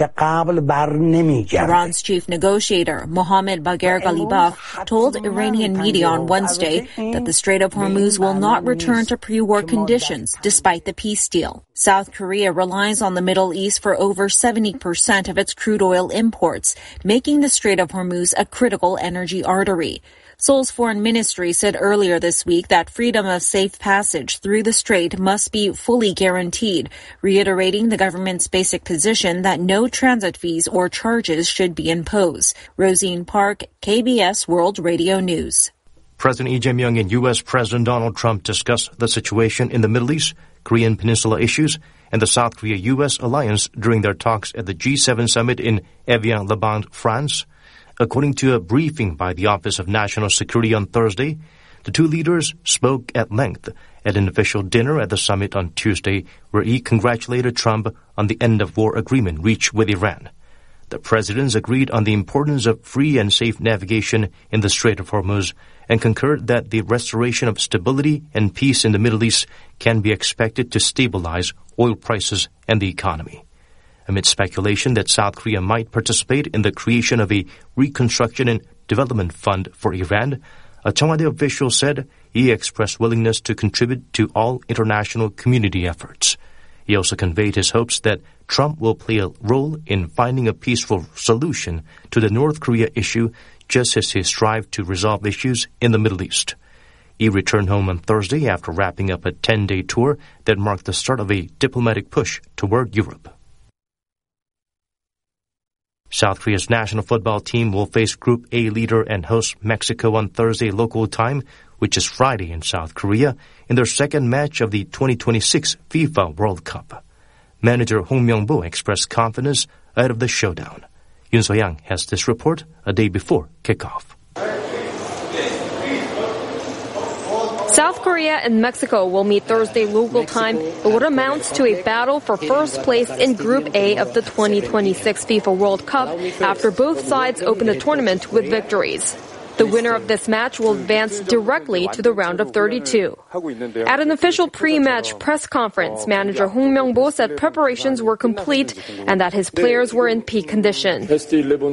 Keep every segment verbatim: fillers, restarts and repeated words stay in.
Iran's chief negotiator, Mohammad Bagher Ghalibaf, told Iranian media on Wednesday that the Strait of Hormuz will not return to pre-war conditions despite the peace deal. South Korea relies on the Middle East for over seventy percent of its crude oil imports, making the Strait of Hormuz a critical energy artery. Seoul's foreign ministry said earlier this week that freedom of safe passage through the strait must be fully guaranteed, reiterating the government's basic position that no transit fees or charges should be imposed. Rosine Park, K B S World Radio News. President Lee Jae-myung and U S President Donald Trump discussed the situation in the Middle East, Korean Peninsula issues, and the South Korea-U S alliance during their talks at the G seven summit in Evian-les-Bains, France. According to a briefing by the Office of National Security on Thursday, the two leaders spoke at length at an official dinner at the summit on Tuesday, where he congratulated Trump on the end-of-war agreement reached with Iran. The presidents agreed on the importance of free and safe navigation in the Strait of Hormuz and concurred that the restoration of stability and peace in the Middle East can be expected to stabilize oil prices and the economy. Amid speculation that South Korea might participate in the creation of a reconstruction and development fund for Iran, a Cheongwade official said he expressed willingness to contribute to all international community efforts. He also conveyed his hopes that Trump will play a role in finding a peaceful solution to the North Korea issue, just as he strived to resolve issues in the Middle East. He returned home on Thursday after wrapping up a ten-day tour that marked the start of a diplomatic push toward Europe. South Korea's national football team will face Group A leader and host Mexico on Thursday local time, which is Friday in South Korea, in their second match of the twenty twenty-six FIFA World Cup. Manager Hong Myung-bo expressed confidence ahead of the showdown. Yoon So-yang has this report a day before kickoff. South Korea and Mexico will meet Thursday local time in what amounts to a battle for first place in Group A of the twenty twenty-six FIFA World Cup after both sides opened the tournament with victories. The winner of this match will advance directly to the round of thirty-two. At an official pre-match press conference, manager Hong Myung-bo said preparations were complete and that his players were in peak condition. The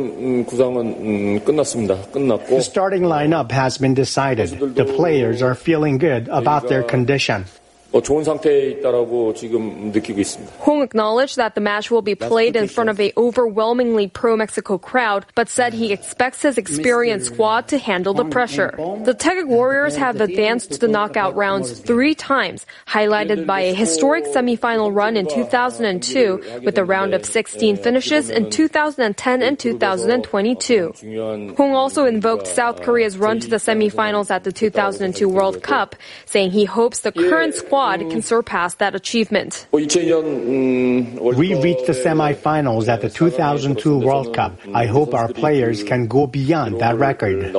starting lineup has been decided. The players are feeling good about their condition. 좋은 상태에 있다라고 지금 느끼고 있습니다. Hong acknowledged that the match will be played in front of an overwhelmingly pro-Mexico crowd, but said he expects his experienced squad to handle the pressure. The Taeguk Warriors have advanced to the knockout rounds three times, highlighted by a historic semifinal run in two thousand two with a round of sixteen finishes in two thousand ten and two thousand twenty-two. Hong also invoked South Korea's run to the semifinals at the two thousand two World Cup, saying he hopes the current squad can surpass that achievement. We reached the semifinals at the two thousand two World Cup. I hope our players can go beyond that record.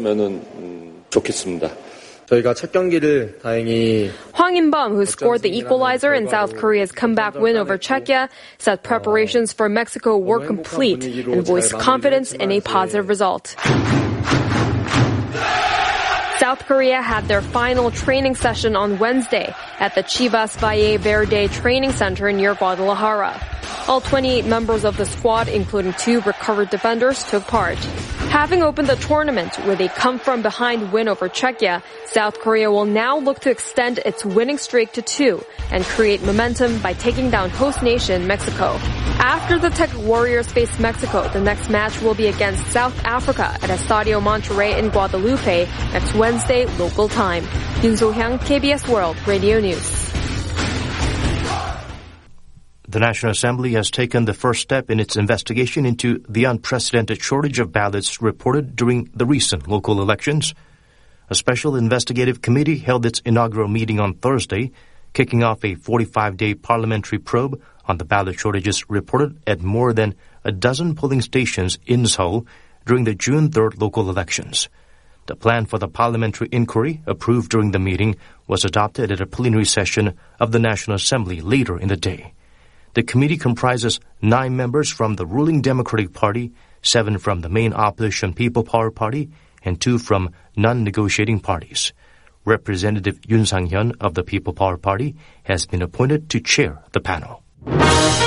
Hwang In-bum, who scored the equalizer in South Korea's comeback win over Czechia, said preparations for Mexico were complete and voiced confidence in a positive result. South Korea had their final training session on Wednesday at the Chivas Valle Verde Training Center near Guadalajara. All twenty-eight members of the squad, including two recovered defenders, took part. Having opened the tournament with a come-from-behind win over Czechia, South Korea will now look to extend its winning streak to two and create momentum by taking down host nation Mexico. After the Taeguk Warriors face Mexico, the next match will be against South Africa at Estadio Monterrey in Guadalupe next Wednesday local time. Yoon So-hyang, K B S World Radio News. The National Assembly has taken the first step in its investigation into the unprecedented shortage of ballots reported during the recent local elections. A special investigative committee held its inaugural meeting on Thursday, kicking off a forty-five day parliamentary probe on the ballot shortages reported at more than a dozen polling stations in Seoul during the June third local elections. The plan for the parliamentary inquiry, approved during the meeting, was adopted at a plenary session of the National Assembly later in the day. The committee comprises nine members from the ruling Democratic Party, seven from the main opposition People Power Party, and two from non-negotiating parties. Representative Yoon Sang-hyun of the People Power Party has been appointed to chair the panel.